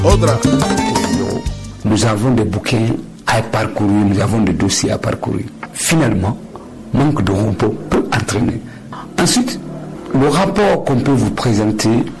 Nous avons des bouquins à parcourir, nous avons des dossiers à parcourir. Finalement, manque de repos peut entraîner. Ensuite, le rapport qu'on peut vous présenter